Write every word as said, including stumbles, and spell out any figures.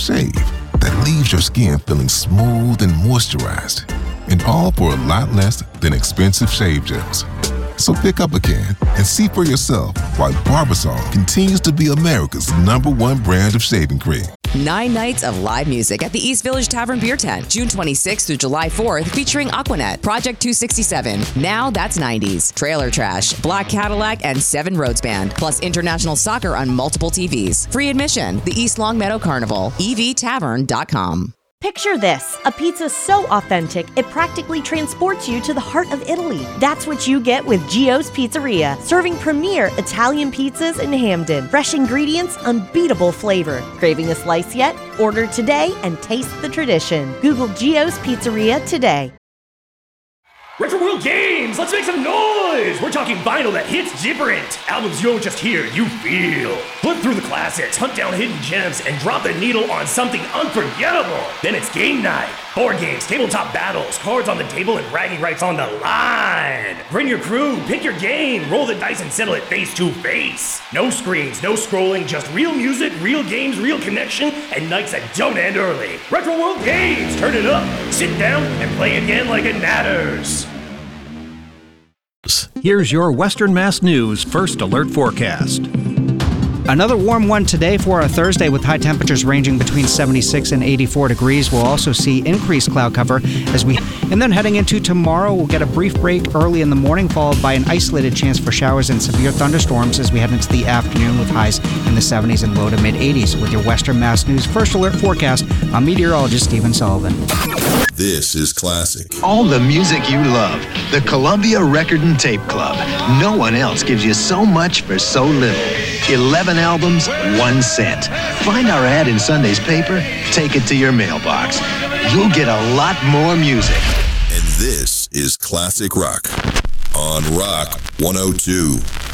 shave that leaves your skin feeling smooth and moisturized, and all for a lot less than expensive shave gels. So pick up a can and see for yourself why Barbasol continues to be America's number one brand of shaving cream. Nine nights of live music at the East Village Tavern Beer Tent, June twenty-sixth through July fourth, featuring Aquanet, Project two sixty-seven, Now That's nineties, Trailer Trash, Black Cadillac, and Seven Roads Band, plus international soccer on multiple T Vs. Free admission, the East Longmeadow Carnival, e v tavern dot com. Picture this, a pizza so authentic, it practically transports you to the heart of Italy. That's what you get with Gio's Pizzeria, serving premier Italian pizzas in Hamden. Fresh ingredients, unbeatable flavor. Craving a slice yet? Order today and taste the tradition. Google Gio's Pizzeria today. Retro World Games! Let's make some noise! We're talking vinyl that hits different. Albums you don't just hear, you feel. Flip through the classics, hunt down hidden gems, and drop the needle on something unforgettable. Then it's game night. Board games, tabletop battles, cards on the table, and bragging rights on the line. Bring your crew, pick your game, roll the dice, and settle it face to face. No screens, no scrolling, just real music, real games, real connection, and nights that don't end early. Retro World Games! Turn it up, sit down, and play again like it matters. Here's your Western Mass News First Alert Forecast. Another warm one today for a Thursday with high temperatures ranging between seventy-six and eighty-four degrees. We'll also see increased cloud cover as we... And then heading into tomorrow, we'll get a brief break early in the morning, followed by an isolated chance for showers and severe thunderstorms as we head into the afternoon with highs in the seventies and low to mid-eighties. With your Western Mass News First Alert Forecast, I'm meteorologist Stephen Sullivan. This is classic. All the music you love. The Columbia Record and Tape Club. No one else gives you so much for so little. eleven albums, one cent. Find our ad in Sunday's paper, take it to your mailbox. You'll get a lot more music. And this is Classic Rock on Rock one oh two.